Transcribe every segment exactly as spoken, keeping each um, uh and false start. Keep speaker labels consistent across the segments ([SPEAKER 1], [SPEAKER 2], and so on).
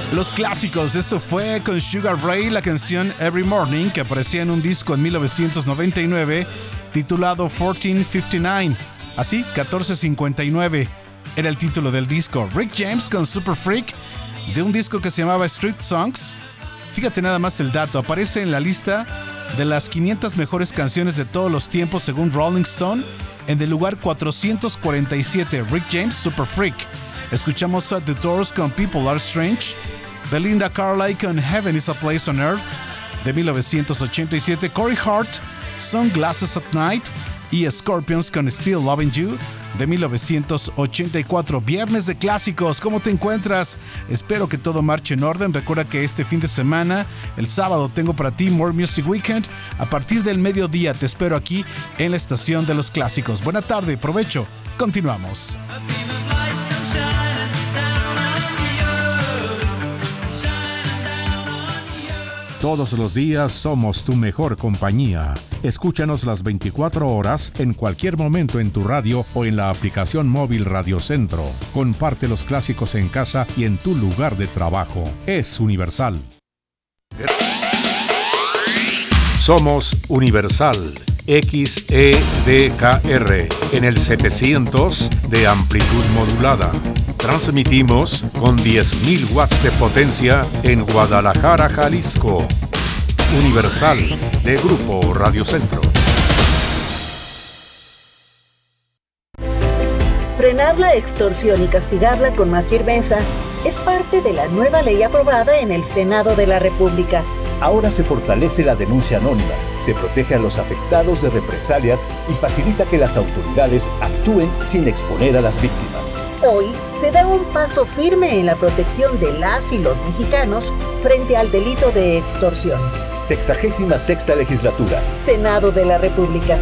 [SPEAKER 1] Los clásicos, esto fue con Sugar Ray, la canción Every Morning, que aparecía en un disco en mil novecientos noventa y nueve titulado catorce cincuenta y nueve. Así, catorce cincuenta y nueve era el título del disco. Rick James con Super Freak, de un disco que se llamaba Street Songs. Fíjate nada más el dato, aparece en la lista de las quinientas mejores canciones de todos los tiempos según Rolling Stone, en el lugar cuatrocientos cuarenta y siete, Rick James, Super Freak. Escuchamos a The Doors con People Are Strange, Belinda Carlisle con Heaven is a Place on Earth, de mil novecientos ochenta y siete, Corey Hart, Sunglasses at Night, y Scorpions con Still Loving You, de mil novecientos ochenta y cuatro. Viernes de clásicos, ¿cómo te encuentras? Espero que todo marche en orden. Recuerda que este fin de semana, el sábado, tengo para ti More Music Weekend. A partir del mediodía te espero aquí en la estación de los clásicos. Buena tarde, provecho. Continuamos.
[SPEAKER 2] Todos los días somos tu mejor compañía. Escúchanos las veinticuatro horas en cualquier momento en tu radio o en la aplicación móvil Radio Centro. Comparte los clásicos en casa y en tu lugar de trabajo. Es Universal. Somos Universal. X E D K R en el setecientos de amplitud modulada. Transmitimos con diez mil watts de potencia en Guadalajara, Jalisco. Universal, de Grupo Radio Centro.
[SPEAKER 3] Frenar la extorsión y castigarla con más firmeza es parte de la nueva ley aprobada en el Senado de la República.
[SPEAKER 4] Ahora se fortalece la denuncia anónima, se protege a los afectados de represalias y facilita que las autoridades actúen sin exponer a las víctimas.
[SPEAKER 3] Hoy se da un paso firme en la protección de las y los mexicanos frente al delito de extorsión.
[SPEAKER 4] Sexagésima sexta legislatura.
[SPEAKER 3] Senado de la República.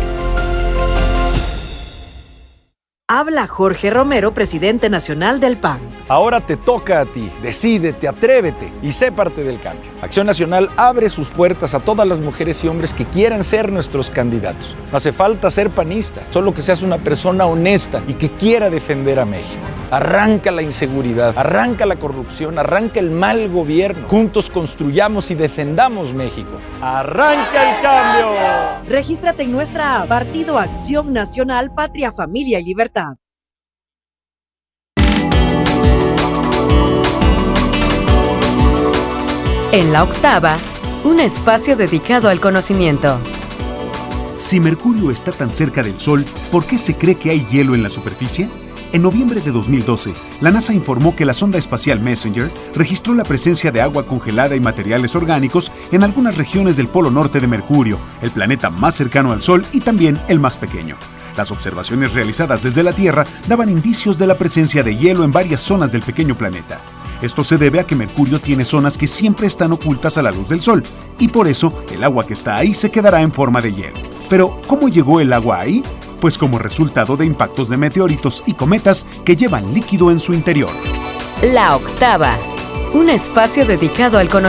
[SPEAKER 5] Habla Jorge Romero, presidente nacional del P A N.
[SPEAKER 6] Ahora te toca a ti. Decídete, atrévete y sé parte del cambio. Acción Nacional abre sus puertas a todas las mujeres y hombres que quieran ser nuestros candidatos. No hace falta ser panista, solo que seas una persona honesta y que quiera defender a México. Arranca la inseguridad, arranca la corrupción, arranca el mal gobierno. Juntos construyamos y defendamos México. ¡Arranca el cambio!
[SPEAKER 5] Regístrate en nuestra app Partido Acción Nacional, Patria, Familia y Libertad.
[SPEAKER 7] En la octava, un espacio dedicado al conocimiento.
[SPEAKER 8] Si Mercurio está tan cerca del Sol, ¿por qué se cree que hay hielo en la superficie? En noviembre de dos mil doce, la NASA informó que la sonda espacial Messenger registró la presencia de agua congelada y materiales orgánicos en algunas regiones del polo norte de Mercurio, el planeta más cercano al Sol y también el más pequeño. Las observaciones realizadas desde la Tierra daban indicios de la presencia de hielo en varias zonas del pequeño planeta. Esto se debe a que Mercurio tiene zonas que siempre están ocultas a la luz del Sol, y por eso el agua que está ahí se quedará en forma de hielo. Pero, ¿cómo llegó el agua ahí? Pues como resultado de impactos de meteoritos y cometas que llevan líquido en su interior.
[SPEAKER 7] La octava, un espacio dedicado al conocimiento.